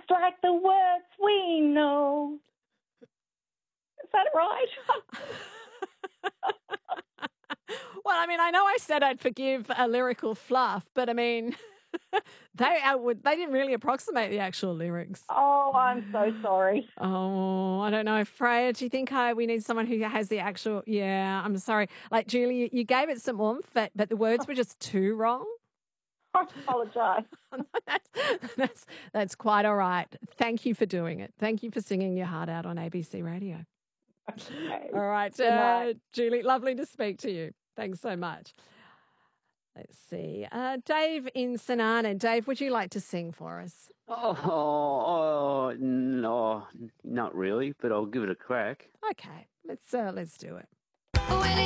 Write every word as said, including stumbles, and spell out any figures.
like the words we know. Is that right? Well, I mean, I know I said I'd forgive a lyrical fluff, but I mean, they uh, would- they didn't really approximate the actual lyrics. Oh, I'm so sorry. Oh, I don't know. Freya, do you think I, we need someone who has the actual? Yeah, I'm sorry. Like Julie, you, you gave it some oomph, but, but the words were just too wrong. I apologise. that's, that's that's quite all right. Thank you for doing it. Thank you for singing your heart out on A B C Radio. Okay. All right, Good night. uh, Julie, lovely to speak to you. Thanks so much. Let's see. Uh, Dave in St Arnaud. Dave, would you like to sing for us? Oh, oh, no, not really, but I'll give it a crack. Okay, let's uh, let's do it. When